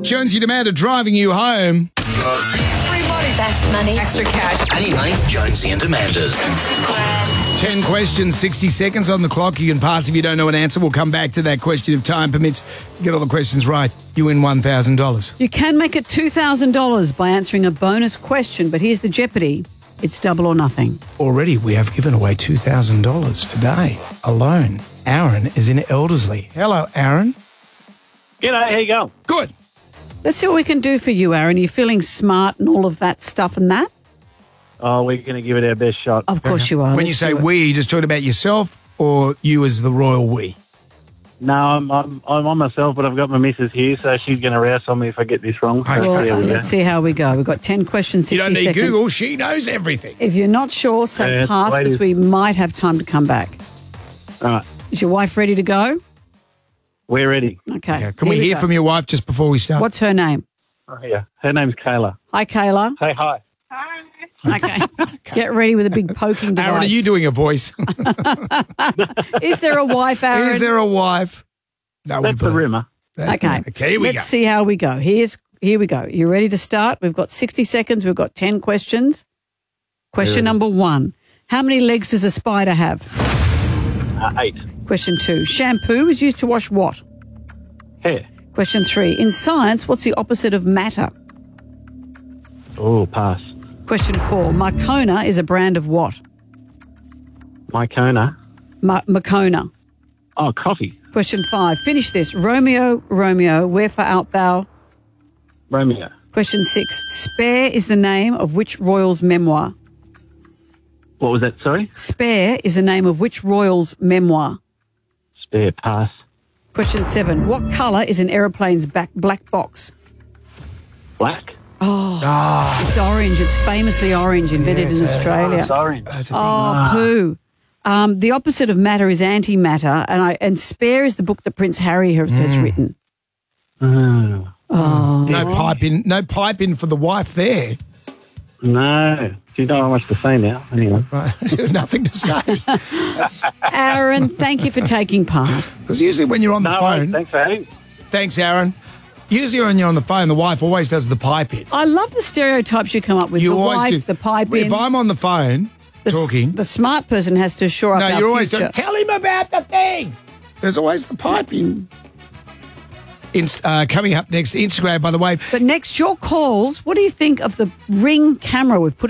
Jonesy and Amanda driving you home. Free money. Best money. Extra cash. I need money. Jonesy and Amanda's. 10 questions, 60 seconds on the clock. You can pass if you don't know an answer. We'll come back to that question if time permits. Get all the questions right, you win $1,000. You can make it $2,000 by answering a bonus question, but here's the jeopardy. It's double or nothing. Already, we have given away $2,000 today alone. Aaron is in Elderslie. Hello, Aaron. G'day, how you going? Good. Let's see what we can do for you, Aaron. Are you feeling smart and all of that stuff and that? Oh, we're going to give it our best shot. Of course you are. When you Let's say do it. we, you just talking about yourself or you as the royal we? No, I'm on myself, but I've got my missus here, so she's going to rouse on me if I get this wrong. So Okay. Well, here we go. let's see how we go. We've got 10 questions, 60 You don't need seconds. Google. She knows everything. If you're not sure, say Yeah, pass, ladies. because we might have time to come back. All right, Is your wife ready to go? we're ready. Okay. Okay. Can we hear go. from your wife just before we start? What's her name? Oh, yeah. Her name's Kayla. Hi, Kayla. Hey, hi. Okay. Get ready with a big poking device. Aaron, are you doing a voice? Is there a wife, Aaron? Is there a wife? No, That's the rumour. Okay. Okay, here we Let's go. see how we go. Here we go. You ready to start? We've got 60 seconds. We've got 10 questions. Question number 1. How many legs does a spider have? 8. Question 2. Shampoo is used to wash what? Hair. Question 3. In science, what's the opposite of matter? Oh, pass. Question 4. Marcona is a brand of what? Mycona. Marcona. Oh, coffee. Question 5. Finish this. Romeo, Romeo, wherefore art thou? Romeo. Question 6. Spare is the name of which royal's memoir? What was that, sorry? Spare is the name of which royal's memoir? Spare, pass. Question 7. What colour is an aeroplane's black box? Black. It's orange. It's famously orange, invented in Australia. Sorry. Oh, poo. The opposite of matter is antimatter, and Spare is the book that Prince Harry has written. Oh, No pipe in for the wife there. no. You don't know much to say now. Anyway. Right. Nothing to say. Aaron, thank you for taking part. Because usually when you're on the No, phone... thanks for having me. Thanks, Aaron. Usually when you're on the phone, the wife always does the pipe in. I love the stereotypes you come up with. You The always wife, do. the pipe If in. I'm on the phone talking... The smart person has to shore up No, our you're always future. tell him about the thing. There's always the pipe in. Coming up next, Instagram, by the way. But next, your calls. What do you think of the Ring camera we've put